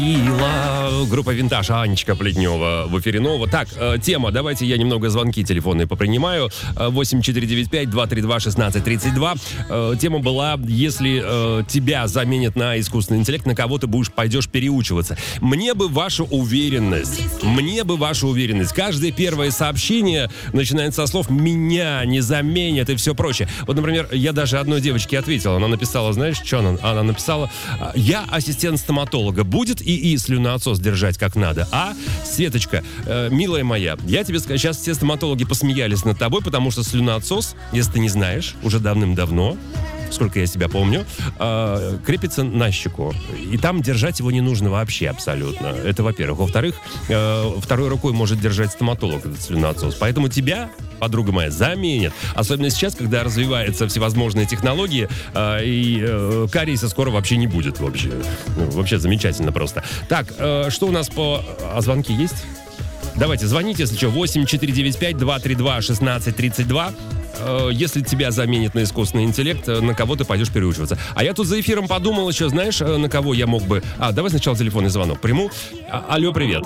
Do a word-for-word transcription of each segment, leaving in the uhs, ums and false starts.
Ила, группа «Винтаж», Анечка Плетнева в эфире Нового. Так, э, тема, давайте я немного звонки телефонные попринимаю. восемь четыре девять пять два три два шестнадцать тридцать два. Э, тема была, если э, тебя заменят на искусственный интеллект, на кого ты будешь, пойдешь переучиваться. Мне бы ваша уверенность, мне бы ваша уверенность. Каждое первое сообщение начинается со слов «меня не заменят» и все прочее. Вот, например, я даже одной девочке ответил. Она написала, знаешь, что она? Она написала: «Я ассистент стоматолога. Будет и и слюноотсос держать как надо. А, Светочка, э, милая моя, я тебе скажу, сейчас все стоматологи посмеялись над тобой, потому что слюноотсос, если ты не знаешь, уже давным-давно, сколько я себя помню, э, крепится на щеку. И там держать его не нужно вообще абсолютно. Это, во-первых. Во-вторых, э, второй рукой может держать стоматолог этот слюноотсос. Поэтому тебя, подруга моя, заменят. Особенно сейчас, когда развиваются всевозможные технологии, э, и э, кариеса скоро вообще не будет вообще. Ну, вообще замечательно просто. Так, э, что у нас по... А звонки есть? Давайте, звоните, если что, восемь четыре девять пять два три два шестнадцать тридцать два. Если тебя заменит на искусственный интеллект, на кого ты пойдешь переучиваться. А я тут за эфиром подумал еще, знаешь, на кого я мог бы... А, давай сначала телефонный звонок приму. А, алло, привет.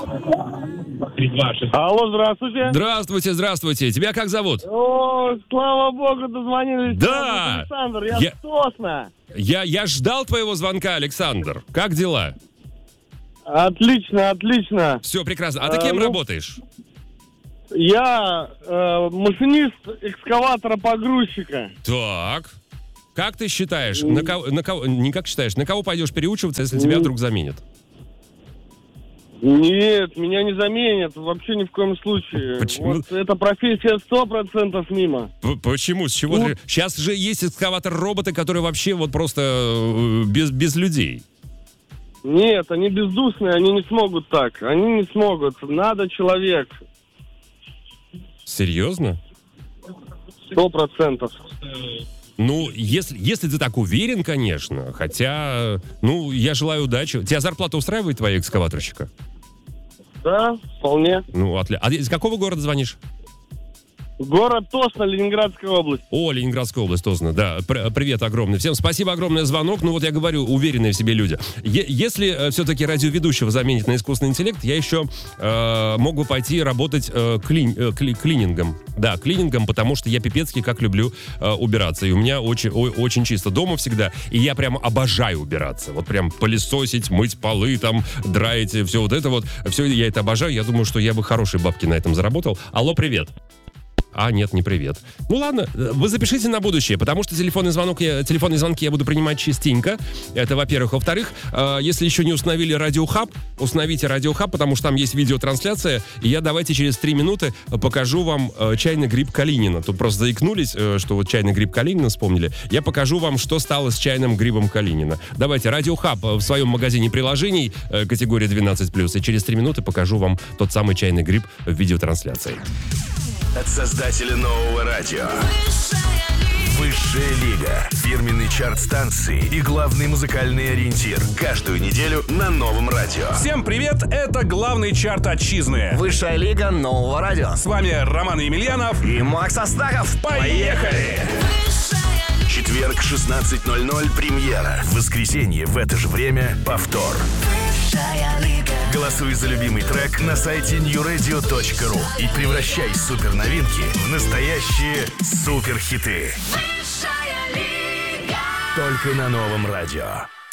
Алло, здравствуйте. Здравствуйте, здравствуйте. Тебя как зовут? О, слава богу, дозвонились. Да. Александр, я, я... с Тосна. Я, я ждал твоего звонка, Александр. Как дела? Отлично, отлично. Все прекрасно. А ты кем а, ну... работаешь? Я э, машинист экскаватора-погрузчика. Так. Как ты считаешь, на кого, на кого, не как считаешь, на кого пойдешь переучиваться, если тебя вдруг заменят? Нет, меня не заменят, вообще ни в коем случае. Почему? Вот эта профессия сто процентов мимо. П- Почему? С чего Ну... ты... Сейчас же есть экскаватор-роботы, которые вообще вот просто без, без людей. Нет, они бездушные, они не смогут так. Они не смогут. Надо человек. Серьезно? Сто процентов. Ну, если, если ты так уверен, конечно. Хотя, ну, я желаю удачи. Тебя зарплата устраивает твоя экскаваторщика? Да, вполне. Ну, отлично. А из какого города звонишь? Город Тосна, Ленинградская область. О, Ленинградская область, Тосна, да. Пр- привет огромный. Всем спасибо огромное за звонок. Ну вот я говорю, уверенные в себе люди. Е- если э, все-таки радиоведущего заменить на искусственный интеллект, я еще э, мог бы пойти работать э, клин- э, кли- клинингом. Да, клинингом, потому что я пипецкий как люблю э, убираться. И у меня очень, о- очень чисто дома всегда. И я прям обожаю убираться. Вот прям пылесосить, мыть полы, там, драить, все вот это вот. Все я это обожаю. Я думаю, что я бы хорошие бабки на этом заработал. Алло, привет. А, нет, не привет. Ну ладно, вы запишите на будущее, потому что телефонный звонок, я, телефонные звонки я буду принимать частенько. Это, во-первых. Во-вторых, э, если еще не установили радиохаб, установите радиохаб, потому что там есть видеотрансляция. И я давайте через три минуты покажу вам э, чайный гриб Калинина. Тут просто заикнулись, э, что вот чайный гриб Калинина вспомнили. Я покажу вам, что стало с чайным грибом Калинина. Давайте, радиохаб в своем магазине приложений э, категории двенадцать плюс. И через три минуты покажу вам тот самый чайный гриб в видеотрансляции. От создателя нового радио. Высшая лига. Фирменный чарт станции и главный музыкальный ориентир. Каждую неделю на новом радио. Всем привет, это главный чарт отчизны. Высшая лига нового радио. С вами Роман Емельянов и Макс Астахов. Поехали! Четверг, шестнадцать ноль ноль, премьера. В воскресенье в это же время повтор. Голосуй за любимый трек на сайте нью радио точка ру и превращай суперновинки в настоящие суперхиты. Только на новом радио.